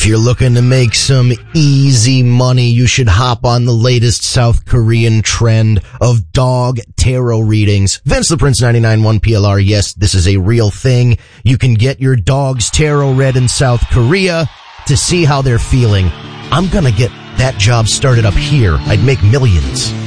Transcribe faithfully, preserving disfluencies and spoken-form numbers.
If you're looking to make some easy money, you should hop on the latest South Korean trend of dog tarot readings. Vince the Prince ninety-nine point one P L R. Yes, this is a real thing. You can get your dog's tarot read in South Korea to see how they're feeling. I'm gonna get that job started up here. I'd make millions.